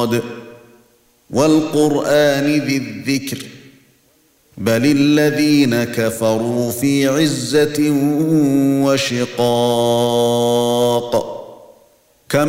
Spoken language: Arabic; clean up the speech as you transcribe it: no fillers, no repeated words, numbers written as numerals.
والقرآن ذي الذكر بل الذين كفروا في عزة وشقاق